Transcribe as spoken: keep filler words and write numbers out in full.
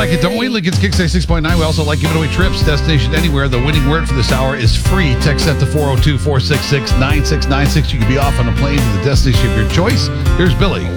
like it, don't we? Lincoln's Kicks six point nine. We also like giving away trips, destination anywhere. The winning word for this hour is free. Text that to four oh two, four six six, nine six nine six. You can be off on a plane to the destination of your choice. Here's Billy.